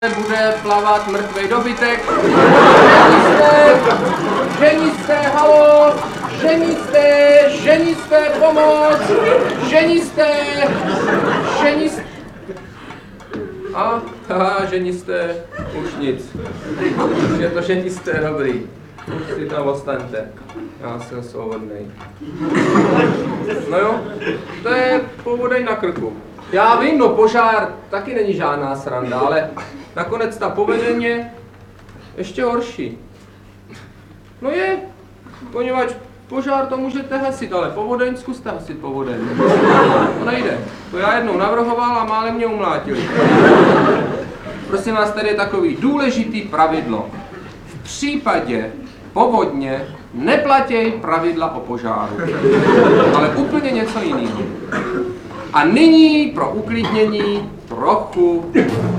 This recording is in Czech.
bude plavat mrtvej dobytek. Ženiste, halo, ženiste, pomoc, ženiste. Ženiste, už nic. Už je to ženiste, dobrý. Už si tam ostaňte. Já jsem svobodnej. No jo, to je povodej na krku. Já vím, no požár taky není žádná sranda, ale nakonec ta povodeň je ještě horší. No je, poněvadž požár to můžete hasit, ale povodeň zkuste hasit povodeň. To nejde. To já jednou navrhoval a málem mě umlátili. Prosím vás, tady je takový důležitý pravidlo. V případě povodně neplatí pravidla o požáru, ale úplně něco jiného. A nyní pro uklidnění trochu